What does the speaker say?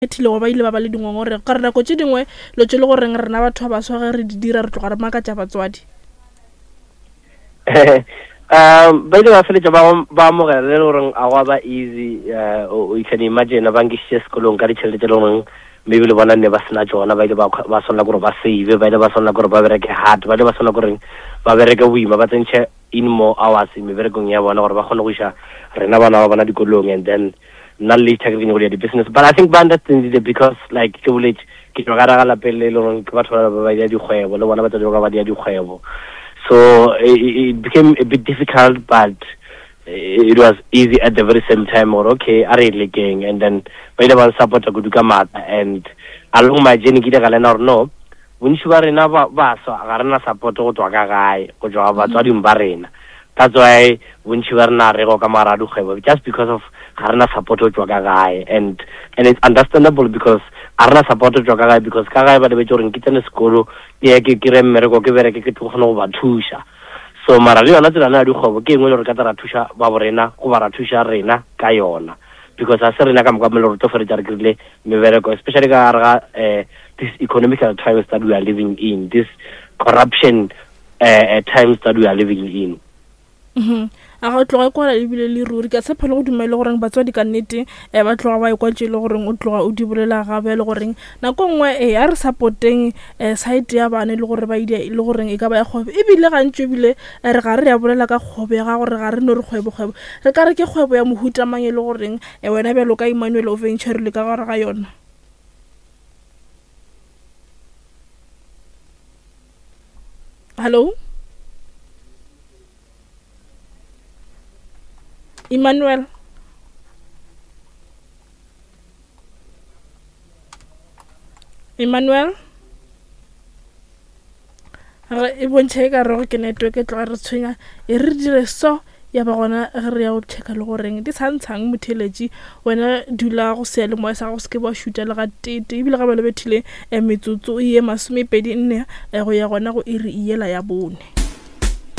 thile go ba ile ba ba le dingongore ka re nako tse dingwe lo tse le go reng rena batho ba swa re di dira re tloga re maka tša batswadi ba ile ba feletša ba amogela le gore a go ba easy you can imagine ba nkišitše sekolong ka ditšhelete tše le goreng maybe le bona ne ba sena tšona ba ile ba swanela gore ba save ba ile ba swanela gore ba bereke hard ba ile ba swanela gore ba bereke boima ba tsentšhe in more hours meberekong ya bona gore ba kgone go iša rena bana ba bona dikolong and then not later getting the business. But I think ba understand it because like ke boletse ke tloga ga lapele le gore ke batho ba ba ya dikgwebo le bona ba tloga ba ya dikgwebo. So it became a bit difficult, but it was easy at the very same time. Or okay, I really gang, and then by the one support a good mata and along my journey kita kala or no. When you are in a so garana support go twa ga gae go jwa ba tswa dimbarena. That's why when you are na re go kamara du kgwebo just because of garana support go twa ga gae and it's understandable because arna support go twa ga gae because ka gae ba le be tšore nkitse sekolo ke re mmereko ke bereke ke tlogona go ba thusha. So mara le yona tsela na di kgwebo ke engwe le re ka tara thusha ba borena go ba ra thusha rena ka yona because a se rena ka mokamelo re to fere tsa re krile mebereko especially ka ga this economical times that we are living in, this corruption times that we are living in. A go tloga kwa le bile le ruri ka se phele go dumela gore batswadi ka nnete ba tloga ba ikwa tšele gore o tloga o di bolela gabe le gore nako nngwe a re supporteng side ya bana le gore ba ile le gore e ka ba ya kgwebo e bile gantse bile re ga re ya bolela ka kgwebo ya ga gore ga re no re kgwebo re ka re ke kgwebo ya mohuta mang le gore wena belo ka Emmanuel o venture le ka gore ga yona. Hello Emmanuel re e bontšhe ka re go ke network e tloga re tshwenya e re dire so ya ba gona re ya go check le goreng di santshang motheletši wena dula go se le moya sa go se ke ba shoota le ga tete e bile ga ba le bethile metsotso e 24 go ya gona go iri yela ya bone.